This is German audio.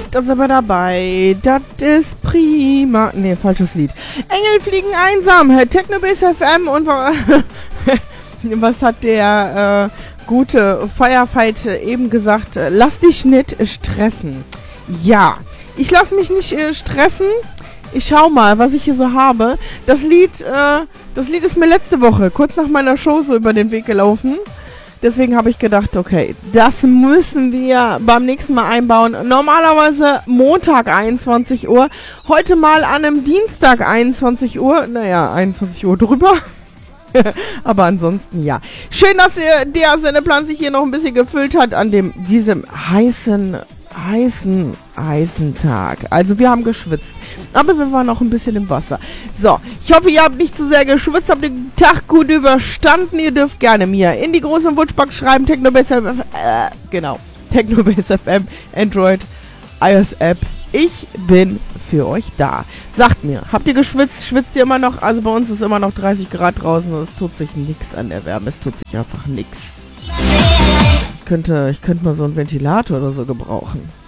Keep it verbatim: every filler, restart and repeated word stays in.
Da sind wir dabei. Das ist prima. Ne, falsches Lied. Engel fliegen einsam. Technobase F M und was hat der äh, gute Firefight eben gesagt? Lass dich nicht stressen. Ja, ich lass mich nicht äh, stressen. Ich schau mal, was ich hier so habe. Das Lied, äh, das Lied ist mir letzte Woche, kurz nach meiner Show, so über den Weg gelaufen. Deswegen habe ich gedacht, okay, das müssen wir beim nächsten Mal einbauen. Normalerweise Montag einundzwanzig Uhr. Heute mal an einem Dienstag einundzwanzig Uhr. Naja, einundzwanzig Uhr drüber. Aber ansonsten ja. Schön, dass ihr der Sendeplan sich hier noch ein bisschen gefüllt hat an dem diesem heißen, heißen, heißen Tag. Also wir haben geschwitzt. Aber wir waren noch ein bisschen im Wasser. So, ich hoffe, ihr habt nicht zu sehr geschwitzt, habt den Tag gut überstanden. Ihr dürft gerne mir in die große Wunschbox schreiben. Technobase F M, äh, genau. Technobase F M, Android, iOS-App. Ich bin für euch da. Sagt mir, habt ihr geschwitzt? Schwitzt ihr immer noch? Also bei uns ist immer noch dreißig Grad draußen und es tut sich nichts an der Wärme. Es tut sich einfach nichts. Ich könnte, ich könnte mal so einen Ventilator oder so gebrauchen.